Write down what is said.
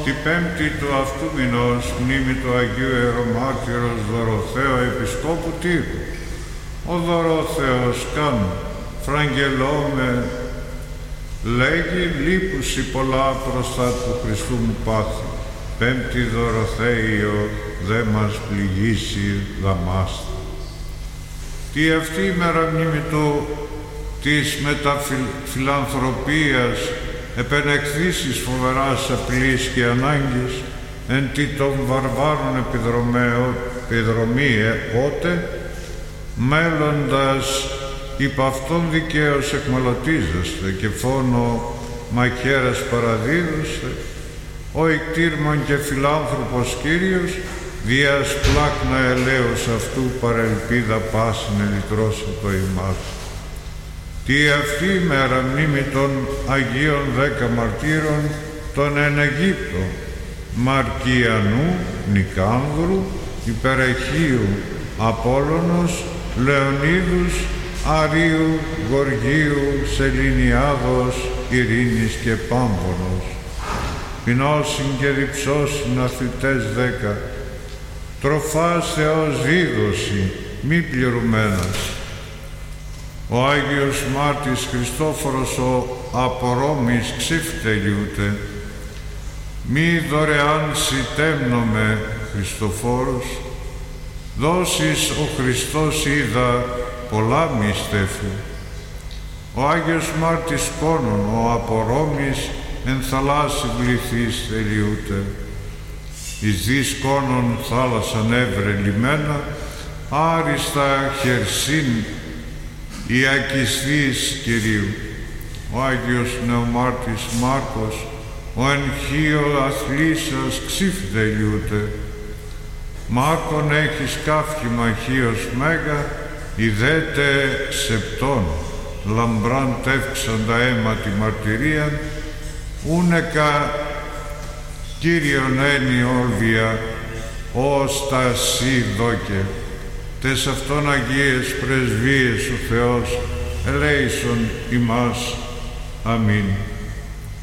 τη πέμπτη του αυτού μηνός, μνήμη του Αγίου Ιερομάρτυρος Δωροθέου Επισκόπου Τύρου. Ο Δωροθέος καν φραγγελώμε λέγει λείπουσι πολλά μπροστά του Χριστού μου πάθη. Πέμπτη Δωροθέιο δε μας πληγήσει δαμάστα. Τι αυτή η μέρα μνήμη του της μεταφιλανθρωπίας επενεκθήσεις φοβεράς απειλής και ανάγκης εν τι των βαρβάρων επιδρομίε ότε μέλλοντας υπ' αυτόν δικαίως εκμαλωτίζεστε και φόνο μαχαίρας παραδίδουστε, ο εκτήρμον και φιλάνθρωπος Κύριος διάς πλάκνα ελέους αυτού παρελπίδα πάσιν ελυτρώσω το ημάς. Τι αυτή η μέρα μνήμη των Αγίων 10 μαρτύρων των εν Αιγύπτο, Μαρκιανού, Νικάνδρου, Υπερεχείου, Απόλλωνος, Λεωνίδους, Αρίου, Γοργίου, Σεληνιάδος, Ειρήνης και Πάμπονος. Πεινώσιν και διψώσιν αθλητές 10, τροφάς Θεός δίδωση, μη πληρουμένας. Ο Άγιος Μάρτης Χριστόφορος ο Απορώμης ξύφτελιούται, μη δωρεάν σιτέμνομε Χριστοφόρος, δώσεις ο Χριστός είδα πολλά μυστέφου. Ο Άγιος Μάρτης Κόνων ο Απορώμης εν θαλάσσι βληθείς τελειούται, εις δις Κόνων θάλασσαν έβρε λιμένα, άριστα χερσίν η ακισθής Κυρίου. Ο Άγιος Νεομάρτης Μάρκος ο εν χείο αθλήσας ξύφτελιούται, Μάρκον έχεις καύχημα χείος μέγα, ιδέτε σεπτών, λαμπράν τεύξαντα αίμα τη μαρτυρίαν, ούνεκα Κύριον ένι όλβια, ως τα σύ δόκε, τες αυτόν Αγίες πρεσβείες ο Θεός, ελέησον ημάς. Αμήν.